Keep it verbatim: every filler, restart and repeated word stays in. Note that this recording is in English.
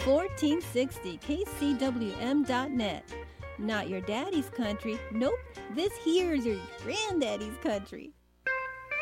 fourteen sixty K C W M dot net. Not your daddy's country. Nope, this here's your granddaddy's country.